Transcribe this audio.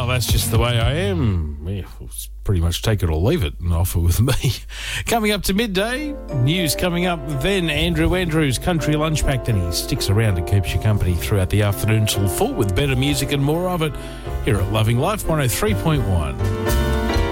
that's just the way I am. Yeah, it's pretty much take it or leave it and offer with me. Coming up to midday, news coming up, then Andrew Andrews' Country Lunch Pack, and he sticks around and keeps you company throughout the afternoon till 4 with better music and more of it here at Loving Life 103.1.